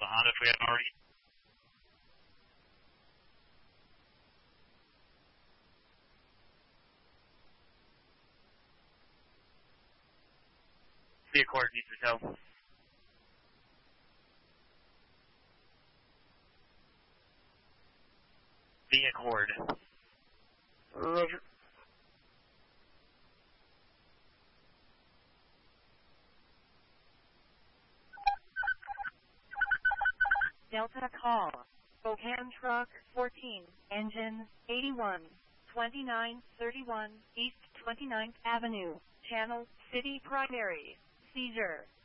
Honda if we haven't already. The Accord needs to tow. The Accord. Roger. Delta call. Spokane Truck 14, engine 81, 2931 East 29th Avenue, Channel City Primary. Seizure.